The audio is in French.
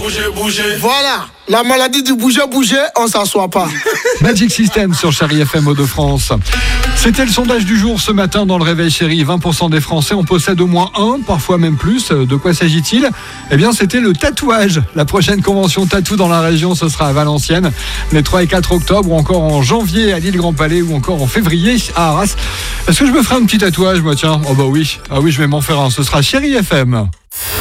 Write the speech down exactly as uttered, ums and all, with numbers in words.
bouger, bouger. Voilà, la maladie du bouger, bouger, on s'assoit pas. Magic System sur Chérie F M Hauts-de-France. C'était le sondage du jour ce matin dans le Réveil Chérie. vingt pour cent des Français en possèdent au moins un, parfois même plus. De quoi s'agit-il ? Eh bien, c'était le tatouage. La prochaine convention tatou dans la région, ce sera à Valenciennes, les trois et quatre octobre, ou encore en janvier à l'Île-Grand-Palais, ou encore en février à Arras. Est-ce que je me ferai un petit tatouage, moi, tiens ? Oh bah oui, ah oui, je vais m'en faire un. Ce sera Chérie F M.